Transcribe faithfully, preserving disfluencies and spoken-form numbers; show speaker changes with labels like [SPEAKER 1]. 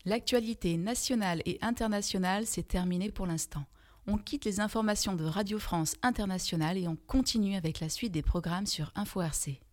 [SPEAKER 1] L'actualité nationale et internationale, c'est terminé pour l'instant. On quitte les informations de Radio France Internationale et on continue avec la suite des programmes sur Info R C.